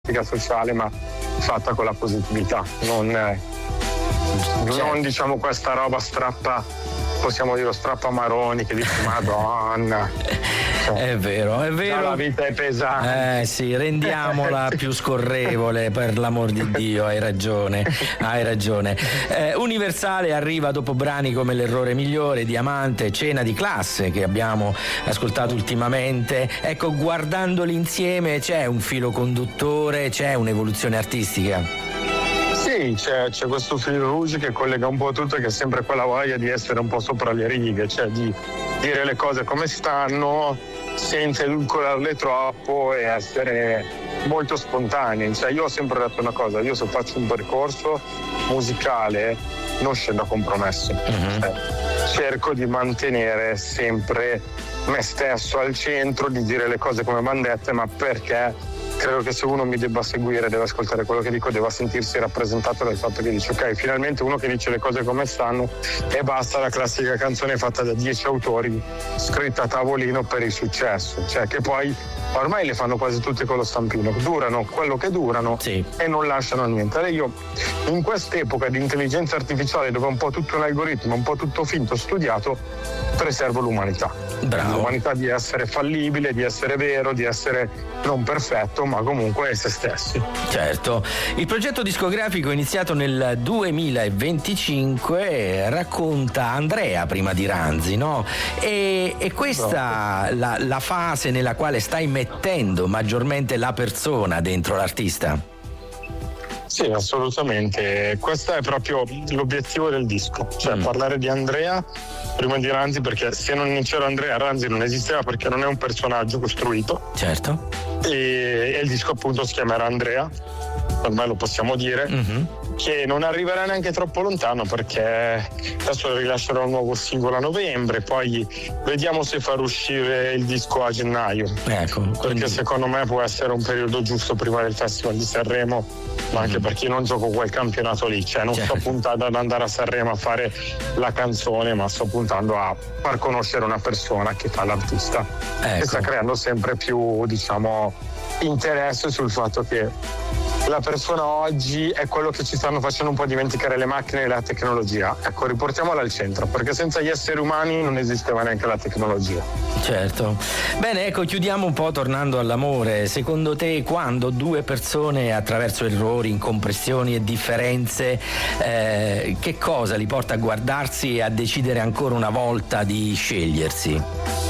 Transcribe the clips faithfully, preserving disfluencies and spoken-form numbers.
critica sociale, ma fatta con la positività, non, eh, certo. non diciamo questa roba strappa, possiamo dire strappa maroni che dice Madonna. È vero, è vero. La vita è pesante. Eh sì, rendiamola più scorrevole, per l'amor di Dio, hai ragione, hai ragione. Eh, Universale arriva dopo brani come L'errore migliore, Diamante, Cena di classe, che abbiamo ascoltato ultimamente. Ecco, guardandoli insieme c'è un filo conduttore, c'è un'evoluzione artistica. Sì, c'è, c'è questo fil rouge che collega un po' tutto, che è sempre quella voglia di essere un po' sopra le righe, cioè di dire le cose come stanno senza edulcorarle troppo e essere molto spontanei. Cioè, io ho sempre detto una cosa: io se faccio un percorso musicale non scendo a compromesso, Mm-hmm. cioè, cerco di mantenere sempre me stesso al centro, di dire le cose come vanno dette, ma perché credo che se uno mi debba seguire, deve ascoltare quello che dico, deve sentirsi rappresentato dal fatto che dice ok, finalmente uno che dice le cose come stanno, e basta la classica canzone fatta da dieci autori scritta a tavolino per il successo, cioè che poi ormai le fanno quasi tutte con lo stampino, durano quello che durano, sì, e non lasciano niente. E io in quest'epoca di intelligenza artificiale, dove è un po' tutto un algoritmo, un po' tutto finto, studiato, preservo l'umanità. Bravo. L'umanità di essere fallibile, di essere vero, di essere non perfetto, ma comunque se stessi. Certo. Il progetto discografico iniziato nel duemilaventicinque racconta Andrea prima di Ranzi, no? E, e questa la, la fase nella quale stai mettendo maggiormente la persona dentro l'artista? Sì, assolutamente. Questo è proprio l'obiettivo del disco, cioè Mm. parlare di Andrea prima di Ranzi, perché se non c'era Andrea, Ranzi non esisteva, perché non è un personaggio costruito. Certo. E, e il disco appunto si chiamerà Andrea, ormai lo possiamo dire, Mm-hmm. che non arriverà neanche troppo lontano, perché adesso rilascerò un nuovo singolo a novembre, poi vediamo se far uscire il disco a gennaio, Ecco, perché quindi- secondo me può essere un periodo giusto prima del Festival di Sanremo, ma anche perché io non gioco quel campionato lì, cioè non Certo. sto puntando ad andare a Sanremo a fare la canzone, ma sto puntando a far conoscere una persona che fa l'artista, Ecco. e sta creando sempre più, diciamo, interesse sul fatto che la persona oggi è quello che ci stanno facendo un po' dimenticare le macchine e la tecnologia. Ecco, riportiamola al centro, perché senza gli esseri umani non esisteva neanche la tecnologia. Certo. Bene, ecco, chiudiamo un po' tornando all'amore. Secondo te, quando due persone, attraverso errori, incompressioni e differenze, eh, che cosa li porta a guardarsi e a decidere ancora una volta di scegliersi?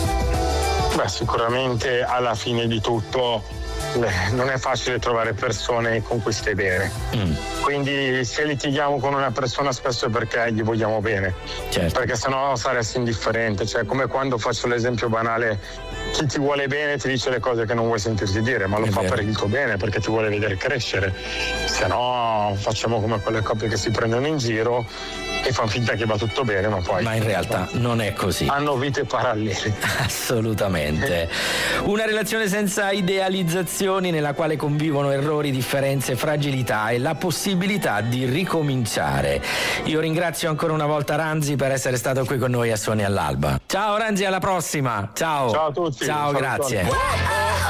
Beh, sicuramente alla fine di tutto beh, non è facile trovare persone con cui stai bene. Mm. Quindi se litighiamo con una persona spesso è perché gli vogliamo bene, Certo. perché sennò saresti indifferente. Cioè, come quando faccio l'esempio banale, chi ti vuole bene ti dice le cose che non vuoi sentirti dire, ma lo È fa vero. per il tuo bene, perché ti vuole vedere crescere. Se no facciamo come quelle coppie che si prendono in giro e fanno finta che va tutto bene, ma poi Ma in realtà non è così. hanno vite parallele. Assolutamente. Una relazione senza idealizzazioni, nella quale convivono errori, differenze, fragilità e la possibilità di ricominciare. Io ringrazio ancora una volta Ranzi per essere stato qui con noi a Suoni all'Alba. Ciao Ranzi, alla prossima. Ciao. Ciao a tutti. Ciao, Salutone. grazie.